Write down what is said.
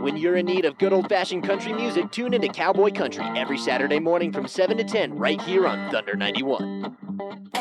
When you're in need of good old-fashioned country music, tune into Cowboy Country every Saturday morning from 7 to 10 right here on Thunder 91.